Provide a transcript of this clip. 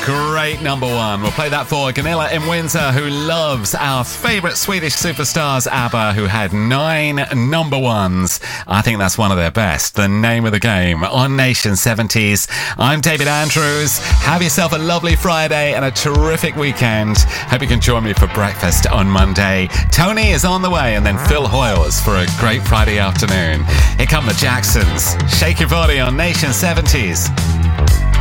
great number one. We'll play that for Gunilla in Windsor, who loves our favourite Swedish superstars, ABBA, who had 9 number ones. I think that's one of their best. The name of the game on Nation 70s. I'm David Andrews. Have yourself a lovely Friday and a terrific weekend. Hope you can join me for breakfast on Monday. Tony is on the way, and then Phil Hoyles for a great Friday afternoon. Here come the Jacksons. Shake your body on Nation 70s.